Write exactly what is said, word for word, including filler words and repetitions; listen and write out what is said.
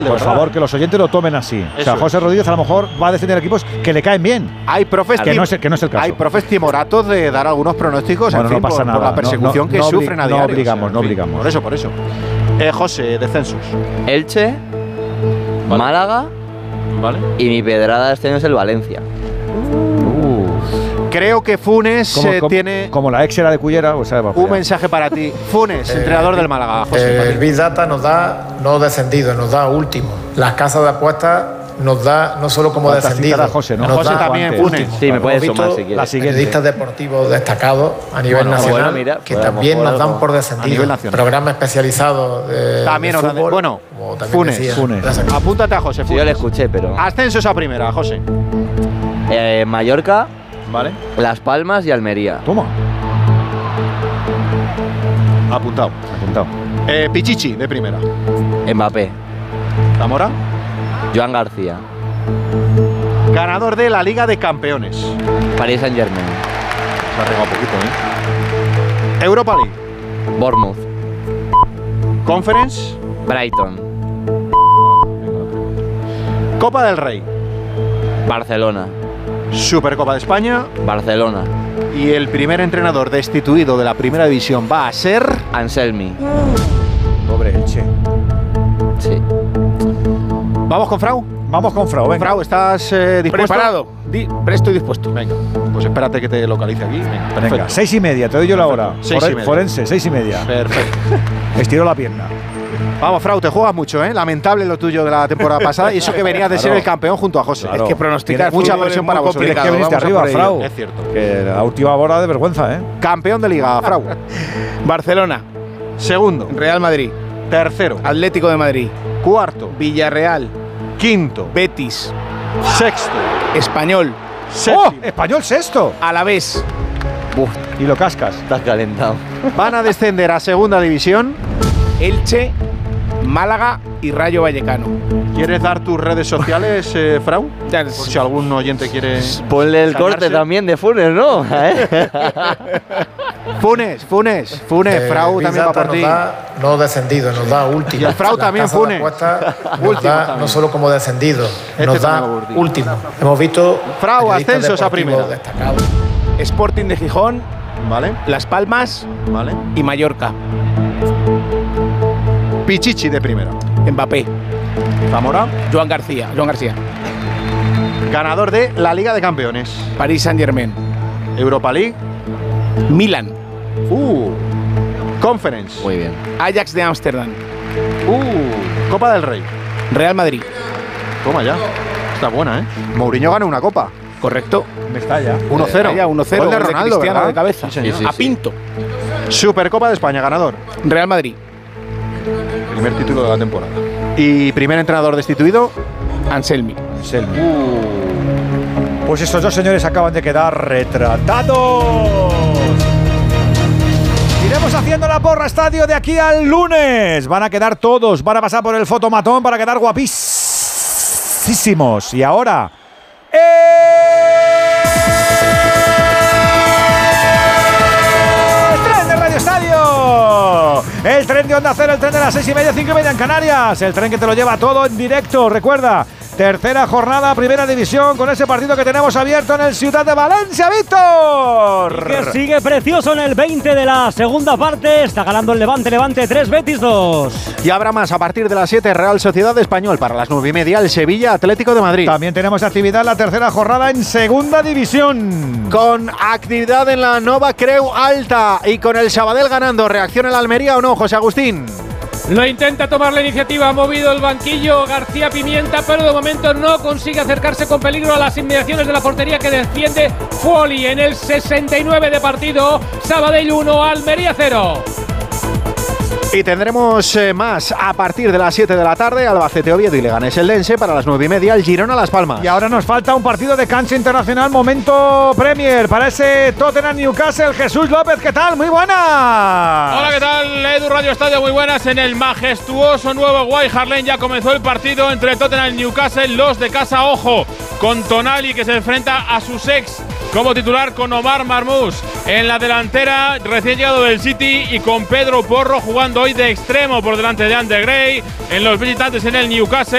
Por favor, que los oyentes lo tomen así. Eso o sea, José es. Rodríguez a lo mejor va a defender equipos que le caen bien. Hay profes que no, es, que no es el caso. Hay profes timoratos de dar algunos pronósticos bueno, en fin, no pasa por, nada. por la persecución no, no, que no sufren a diario. No obligamos, o sea, no obligamos. Por eso, por eso. Eh, José, descensos. Elche, vale. Málaga, vale. Y mi pedrada este año es el Valencia. Uh. Creo que Funes como, eh, como, tiene como la ex era de Cullera, o sea, un mensaje para ti. Funes, eh, entrenador del Málaga. José, eh, el Big Data nos da no descendido, nos da último. Las casas de apuestas nos da no solo como descendido. José, ¿no? Nos José da también, Funes. Sí, me puedes sumar si quieres. Periodistas deportivos destacados a nivel bueno, nacional bueno, mira, que también nos dan por descendido. Programa especializado de, también de nos fútbol. Dan, bueno, Funes, decía, Funes. Apúntate a José. Sí, yo le escuché, pero. Ascensos a primera, José. Eh, Mallorca, vale. Las Palmas y Almería. Toma. Apuntado. Apuntado. Eh, Pichichi, de primera. Mbappé. Zamora. Joan García. Ganador de la Liga de Campeones. Paris Saint-Germain. Se ha regado un poquito, ¿eh? Europa League. Bournemouth. Conference. Brighton. Copa del Rey. Barcelona. Supercopa de España. Barcelona. Y el primer entrenador destituido de la primera división va a ser Anselmi. Pobre Elche. Sí. ¿Vamos con Frau? Vamos con Frau, venga. Frau, ¿estás eh, dispuesto? Preparado. Di presto y dispuesto. Venga, pues espérate que te localice aquí. Venga, perfecto. Venga, seis y media, te doy yo la hora. Seis Foren, y media. Forense, seis y media. Perfecto. Estiro la pierna. Vamos, Frau, te juegas mucho, ¿eh? Lamentable lo tuyo de la temporada pasada y eso que venías de Claro. ser el campeón junto a José. Claro. Es que pronosticar Tienes mucha fútbol presión es para muy vosotros. Tienes que complicado. venirte Vamos a arriba, por ello. Frau. Es cierto. Que la última hora de vergüenza, ¿eh? Campeón de Liga, Frau. Barcelona, Segundo. Real Madrid, Tercero. Atlético de Madrid, Cuarto. Villarreal, Quinto. Betis, Sexto. Español, ¡Oh! Séptimo. ¡Español sexto! Alavés, Uf, Y lo cascas. estás calentado. Van a descender a Segunda División. Elche, Málaga y Rayo Vallecano. ¿Quieres dar tus redes sociales, eh, Frau? Ya, Por si algún oyente quiere. Ponle el Sacarse. corte también de Funes, ¿no? ¿Eh? Funes, Funes, Funes, Eh, Frau Big también va Data por ti. nos da no descendido, nos da último. Y el Frau Las también, casas de Funes. apuestas nos Último da también. no solo como descendido, Este nos da también va por ti. último. Hemos visto Frau, periodistas ascensos a deportivos primera. destacados. Sporting de Gijón, Vale, Las Palmas vale. y Mallorca. Pichichi de primera. Mbappé, Zamora. Joan García, Joan García, Ganador de la Liga de Campeones. Paris Saint-Germain, Europa League. Milan, Uh. Conference. Muy bien. Ajax de Ámsterdam, Uh. Copa del Rey. Real Madrid. Toma ya. Está buena, ¿eh? Mourinho gana una copa. Correcto. Me está ya. uno cero. Vaya, uno cero. Gol de gol de Ronaldo, Cristiano ¿verdad? de cabeza. Sí, señor. Sí, sí. A Pinto. Supercopa de España, ganador. Real Madrid. Primer título de la temporada. Y primer entrenador destituido. Anselmi. Selmi. Pues estos dos señores acaban de quedar retratados. Iremos haciendo la porra estadio de aquí al lunes. Van a quedar todos, van a pasar por el fotomatón para quedar guapísimos. Y ahora... ¡Eh! ¡Tren de Radio Estadio! El tren de Onda Cero, el tren de las seis y media, cinco y media en Canarias. El tren que te lo lleva todo en directo. Recuerda, tercera jornada, primera división, con ese partido que tenemos abierto en el Ciudad de Valencia, Víctor. Que sigue precioso en el veinte de la segunda parte. Está ganando el Levante, Levante tres, Betis dos. Y habrá más a partir de las siete. Real Sociedad Español. Para las nueve y media, el Sevilla Atlético de Madrid. También tenemos actividad en la tercera jornada en segunda división. Con actividad en la Nova Creu Alta y con el Sabadell ganando. ¿Reacciona el Almería o no, José Agustín? Lo intenta tomar la iniciativa, ha movido el banquillo García Pimienta, pero de momento no consigue acercarse con peligro a las inmediaciones de la portería que defiende Fuoli. En el sesenta y nueve de partido, Sabadell uno, Almería cero. Y tendremos eh, más a partir de las siete de la tarde. Albacete Oviedo y Leganés Eldense. Para las nueve y media, el Girona Las Palmas. Y ahora nos falta un partido de cancha internacional, momento Premier, para ese Tottenham Newcastle. Jesús López, ¿qué tal? Muy buenas. Hola, ¿qué tal? Edu Radio Estadio, muy buenas. En el majestuoso nuevo White Hart Lane ya comenzó el partido entre Tottenham y Newcastle. Los de casa, ojo, con Tonali que se enfrenta a sus ex como titular, con Omar Marmoush en la delantera, recién llegado del City, y con Pedro Porro jugando hoy de extremo por delante de Ander Gray. En los visitantes en el Newcastle.